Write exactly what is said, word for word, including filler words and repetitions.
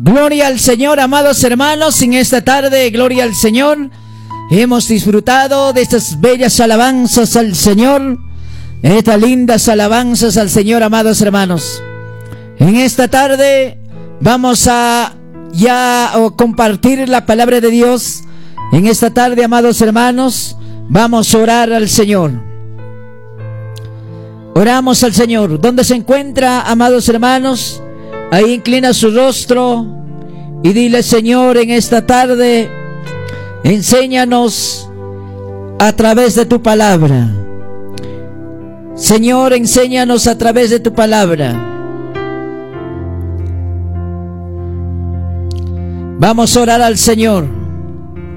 Gloria al Señor, amados hermanos, en esta tarde, gloria al Señor. Hemos disfrutado de estas bellas alabanzas al Señor, estas lindas alabanzas al Señor, amados hermanos. En esta tarde vamos a ya a compartir la palabra de Dios. En esta tarde, amados hermanos, vamos a orar al Señor. Oramos al Señor. ¿Dónde se encuentra, amados hermanos? Ahí inclina su rostro y dile: Señor, en esta tarde, enséñanos a través de tu palabra. Señor, enséñanos a través de tu palabra. Vamos a orar al Señor.